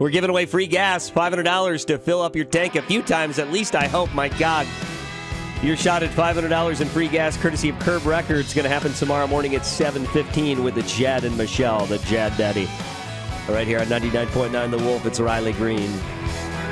We're giving away free gas, $500 to fill up your tank a few times at least, I hope. My God. Your shot at $500 in free gas, courtesy of Curb Records, going to happen tomorrow morning at 7:15 with the Jad and Michelle, the Jad Daddy. Right here on 99.9 The Wolf, it's Riley Green.